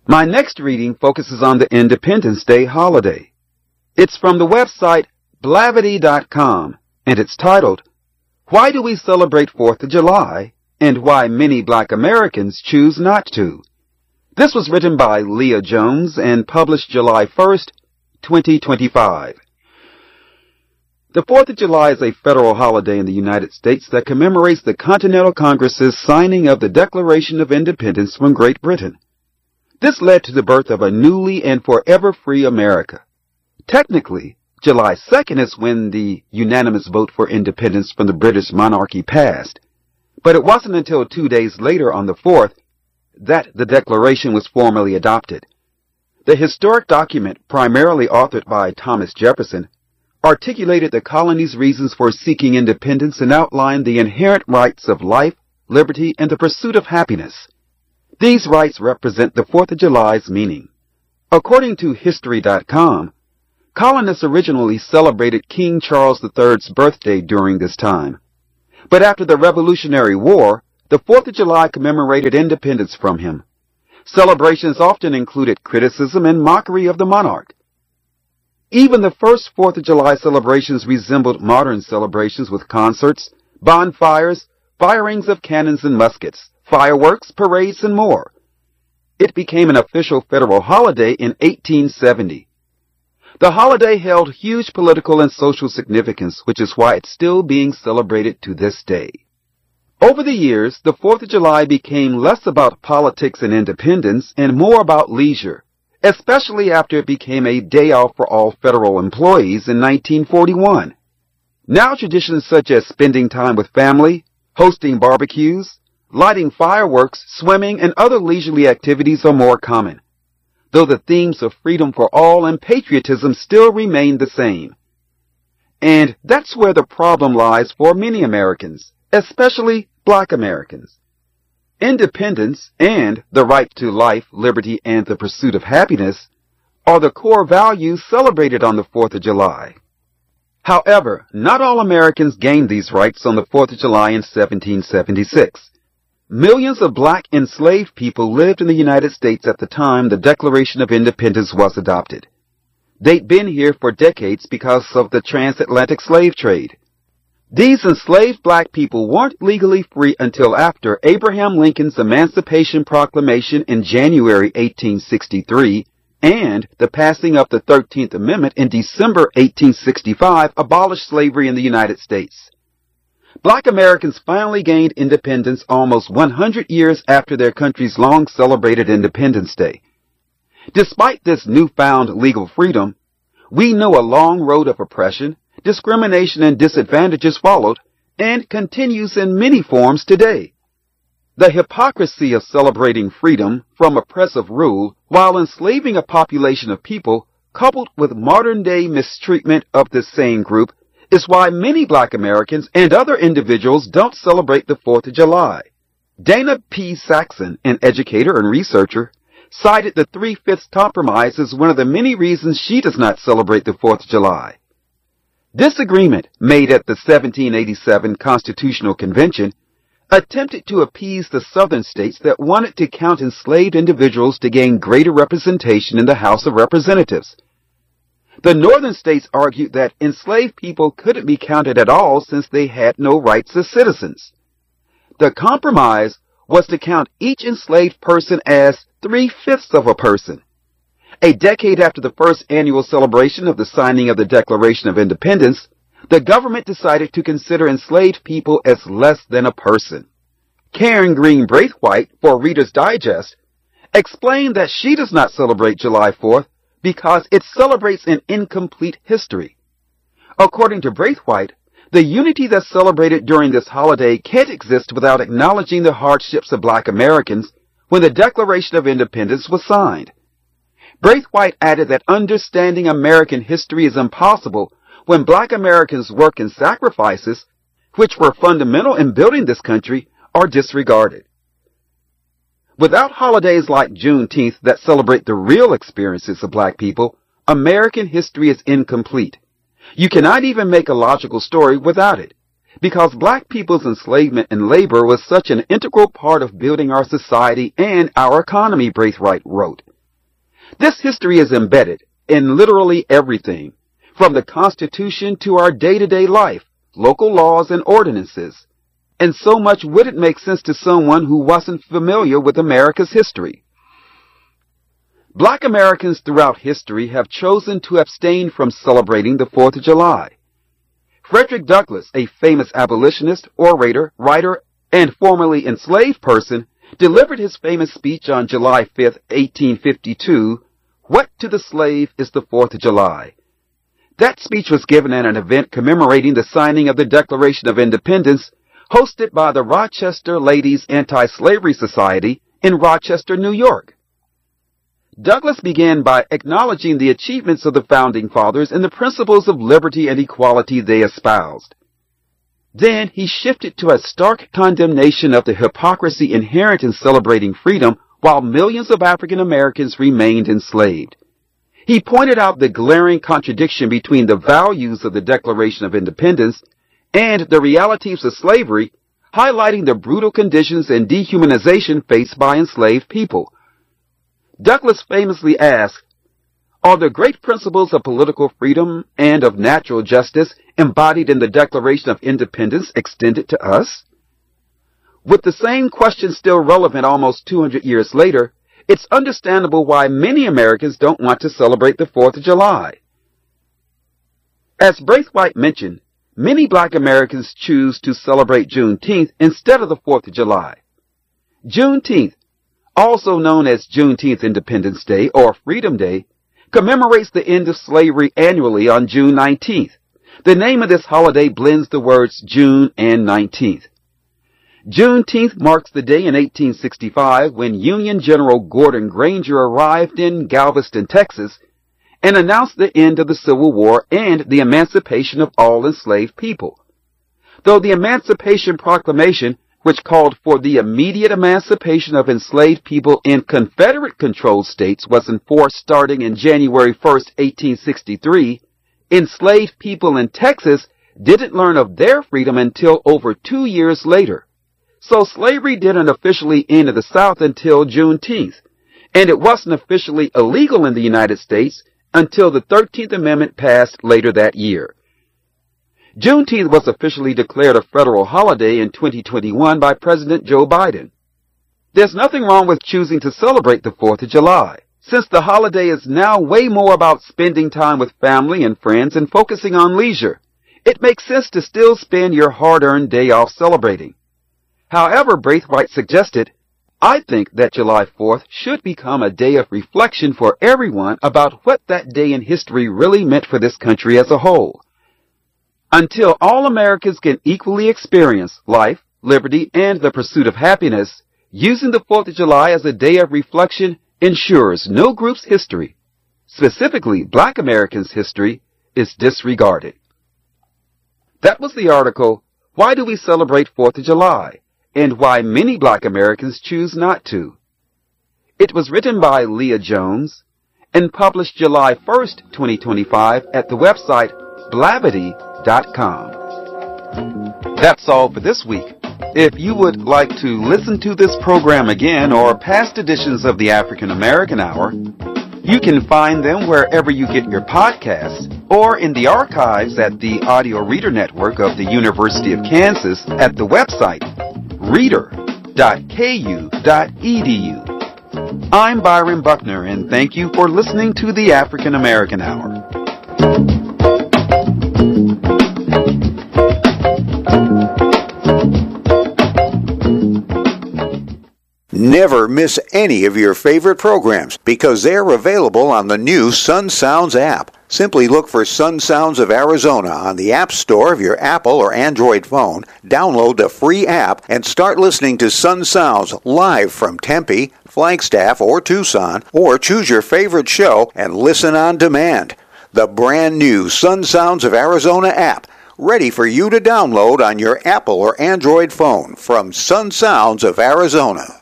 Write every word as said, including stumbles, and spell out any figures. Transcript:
My next reading focuses on the Independence Day holiday. It's from the website blavity dot com, and it's titled, Why Do We Celebrate fourth of July, and Why Many Black Americans Choose Not to? This was written by Leah Jones and published July first, twenty twenty-five. The fourth of July is a federal holiday in the United States that commemorates the Continental Congress's signing of the Declaration of Independence from Great Britain. This led to the birth of a newly and forever free America. Technically, July second is when the unanimous vote for independence from the British monarchy passed, but it wasn't until two days later on the fourth that the Declaration was formally adopted. The historic document, primarily authored by Thomas Jefferson, articulated the colony's reasons for seeking independence and outlined the inherent rights of life, liberty, and the pursuit of happiness. These rights represent the fourth of July's meaning. According to history dot com, colonists originally celebrated King Charles the third's birthday during this time. But after the Revolutionary War, the fourth of July commemorated independence from him. Celebrations often included criticism and mockery of the monarch. Even the first fourth of July celebrations resembled modern celebrations with concerts, bonfires, firings of cannons and muskets, fireworks, parades, and more. It became an official federal holiday in eighteen seventy. The holiday held huge political and social significance, which is why it's still being celebrated to this day. Over the years, the fourth of July became less about politics and independence and more about leisure, especially after it became a day off for all federal employees in nineteen forty-one. Now traditions such as spending time with family, hosting barbecues, lighting fireworks, swimming, and other leisurely activities are more common, though the themes of freedom for all and patriotism still remain the same. And that's where the problem lies for many Americans, especially Black Americans. Independence and the right to life, liberty, and the pursuit of happiness are the core values celebrated on the fourth of July. However, not all Americans gained these rights on the fourth of July in seventeen seventy-six. Millions of black enslaved people lived in the United States at the time the Declaration of Independence was adopted. They'd been here for decades because of the transatlantic slave trade. These enslaved black people weren't legally free until after Abraham Lincoln's Emancipation Proclamation in January eighteen sixty-three and the passing of the thirteenth Amendment in December eighteen sixty-five abolished slavery in the United States. Black Americans finally gained independence almost one hundred years after their country's long-celebrated Independence Day. Despite this newfound legal freedom, we know a long road of oppression, discrimination, and disadvantages followed, and continues in many forms today. The hypocrisy of celebrating freedom from oppressive rule while enslaving a population of people, coupled with modern-day mistreatment of this same group, is why many Black Americans and other individuals don't celebrate the fourth of July. Dana P. Saxon, an educator and researcher, cited the Three-Fifths Compromise as one of the many reasons she does not celebrate the fourth of July. This agreement, made at the seventeen eighty-seven Constitutional Convention, attempted to appease the southern states that wanted to count enslaved individuals to gain greater representation in the House of Representatives. The northern states argued that enslaved people couldn't be counted at all since they had no rights as citizens. The compromise was to count each enslaved person as three-fifths of a person. A decade after the first annual celebration of the signing of the Declaration of Independence, the government decided to consider enslaved people as less than a person. Karen Green Braithwaite, for Reader's Digest, explained that she does not celebrate July fourth because it celebrates an incomplete history. According to Braithwaite, the unity that's celebrated during this holiday can't exist without acknowledging the hardships of Black Americans when the Declaration of Independence was signed. Braithwaite added that understanding American history is impossible when Black Americans' work and sacrifices, which were fundamental in building this country, are disregarded. Without holidays like Juneteenth that celebrate the real experiences of Black people, American history is incomplete. You cannot even make a logical story without it, because Black people's enslavement and labor was such an integral part of building our society and our economy, Braithwaite wrote. This history is embedded in literally everything, from the Constitution to our day-to-day life, local laws and ordinances. And so much would it make sense to someone who wasn't familiar with America's history. Black Americans throughout history have chosen to abstain from celebrating the fourth of July. Frederick Douglass, a famous abolitionist, orator, writer, and formerly enslaved person, delivered his famous speech on July fifth, eighteen fifty-two, "What to the slave is the fourth of July?" That speech was given at an event commemorating the signing of the Declaration of Independence, hosted by the Rochester Ladies Anti-Slavery Society in Rochester, New York. Douglass began by acknowledging the achievements of the Founding Fathers and the principles of liberty and equality they espoused. Then he shifted to a stark condemnation of the hypocrisy inherent in celebrating freedom while millions of African Americans remained enslaved. He pointed out the glaring contradiction between the values of the Declaration of Independence and the realities of slavery, highlighting the brutal conditions and dehumanization faced by enslaved people. Douglass famously asked, "Are the great principles of political freedom and of natural justice embodied in the Declaration of Independence extended to us?" With the same question still relevant almost two hundred years later, it's understandable why many Americans don't want to celebrate the fourth of July. As Braithwaite mentioned, many Black Americans choose to celebrate Juneteenth instead of the fourth of July. Juneteenth, also known as Juneteenth Independence Day or Freedom Day, commemorates the end of slavery annually on June nineteenth. The name of this holiday blends the words June and nineteenth. Juneteenth marks the day in eighteen sixty-five when Union General Gordon Granger arrived in Galveston, Texas, and announced the end of the Civil War and the emancipation of all enslaved people. Though the Emancipation Proclamation, which called for the immediate emancipation of enslaved people in Confederate-controlled states, was enforced starting in January first, eighteen sixty-three, enslaved people in Texas didn't learn of their freedom until over two years later. So slavery didn't officially end in the South until Juneteenth, and it wasn't officially illegal in the United States until the thirteenth Amendment passed later that year. Juneteenth was officially declared a federal holiday in twenty twenty-one by President Joe Biden. There's nothing wrong with choosing to celebrate the fourth of July, since the holiday is now way more about spending time with family and friends and focusing on leisure. It makes sense to still spend your hard-earned day off celebrating. However, Braithwaite suggested, I think that July fourth should become a day of reflection for everyone about what that day in history really meant for this country as a whole. Until all Americans can equally experience life, liberty, and the pursuit of happiness, using the fourth of July as a day of reflection ensures no group's history, specifically Black Americans' history, is disregarded. That was the article, Why Do We Celebrate fourth of July? And Why Many Black Americans Choose Not to. It was written by Leah Jones and published July first, twenty twenty-five at the website blavity dot com. That's all for this week. If you would like to listen to this program again or past editions of the African American Hour, you can find them wherever you get your podcasts or in the archives at the Audio Reader Network of the University of Kansas at the website reader dot k u dot e d u. I'm Byron Buckner, and thank you for listening to the African American Hour. Never miss any of your favorite programs because they're available on the new Sun Sounds app. Simply look for Sun Sounds of Arizona on the App Store of your Apple or Android phone, download the free app, and start listening to Sun Sounds live from Tempe, Flagstaff, or Tucson, or choose your favorite show and listen on demand. The brand new Sun Sounds of Arizona app, ready for you to download on your Apple or Android phone from Sun Sounds of Arizona.